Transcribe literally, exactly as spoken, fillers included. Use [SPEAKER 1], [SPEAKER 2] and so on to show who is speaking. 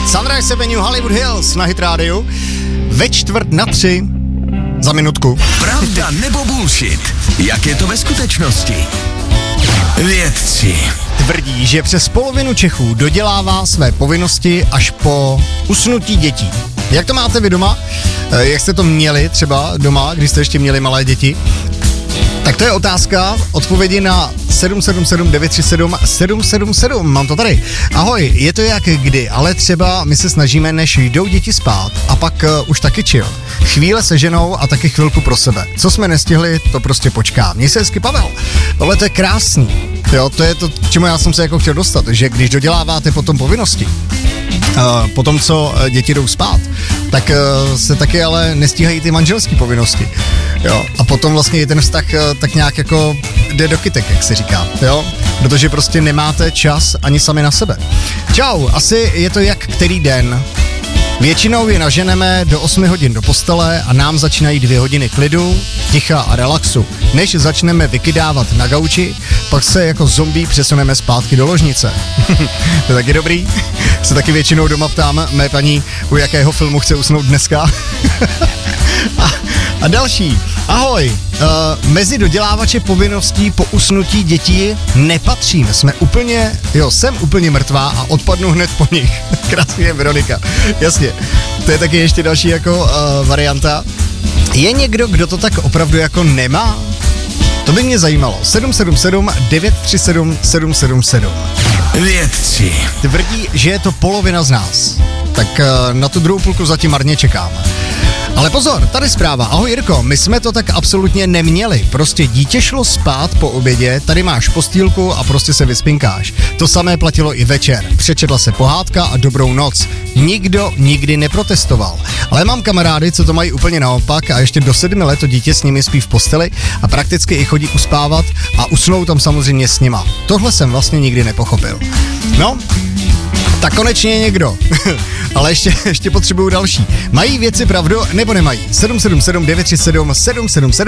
[SPEAKER 1] Sunrise Avenue, Hollywood Hills na Hit Radio. Ve čtvrt na tři za minutku.
[SPEAKER 2] Pravda nebo bullshit? Jak je to ve skutečnosti? Vědci
[SPEAKER 1] tvrdí, že přes polovinu Čechů dodělává své povinnosti až po usnutí dětí. Jak to máte vy doma? Jak jste to měli třeba doma, když jste ještě měli malé děti? Tak to je otázka, odpovědi na sedm sedm sedm devět tři sedm sedm sedm sedm, mám to tady. Ahoj, je to jak kdy, ale třeba my se snažíme, než jdou děti spát a pak uh, už taky chill. Chvíle se ženou a taky chvilku pro sebe. Co jsme nestihli, to prostě počká. Mně se hezky Pavel. Tohle to je krásný. Jo, to je to, čemu já jsem se jako chtěl dostat, že když doděláváte potom povinnosti, uh, po tom, co uh, děti jdou spát, tak uh, se taky ale nestíhají ty manželské povinnosti. Jo, a potom vlastně ten vztah uh, tak nějak jako jde do kytek, jak se říká, jo, protože prostě nemáte čas ani sami na sebe. Čau, asi je to jak který den. Většinou je naženeme do osmi hodin do postele a nám začínají dvě hodiny klidu, ticha a relaxu. Než začneme vykydávat na gauči, pak se jako zombie přesuneme zpátky do ložnice. To je taky dobrý. Se taky většinou doma ptám mé paní, u jakého filmu chce usnout dneska. a, a další. Ahoj, uh, mezi dodělávače povinností po usnutí dětí nepatřím. Jsme úplně, jo, jsem úplně mrtvá a odpadnu hned po nich. Krásně, Veronika. Jasně. To je taky ještě další jako uh, varianta. Je někdo, kdo to tak opravdu jako nemá? To by mě zajímalo. sedm sedm sedm devět tři sedm sedm sedm sedm.
[SPEAKER 2] Vědci
[SPEAKER 1] tvrdí, že je to polovina z nás. Tak uh, na tu druhou půlku zatím marně čekám. Ale pozor, tady zpráva. Ahoj Jirko, my jsme to tak absolutně neměli. Prostě dítě šlo spát po obědě, tady máš postýlku a prostě se vyspinkáš. To samé platilo i večer. Přečetla se pohádka a dobrou noc. Nikdo nikdy neprotestoval. Ale mám kamarády, co to mají úplně naopak a ještě do sedmi let to dítě s nimi spí v posteli a prakticky i chodí uspávat a usnou tam samozřejmě s nima. Tohle jsem vlastně nikdy nepochopil. No, tak konečně někdo. Ale ještě, ještě potřebuju další. Mají věci pravdu nebo nemají? sedm sedm sedm devět tři sedm sedm sedm sedm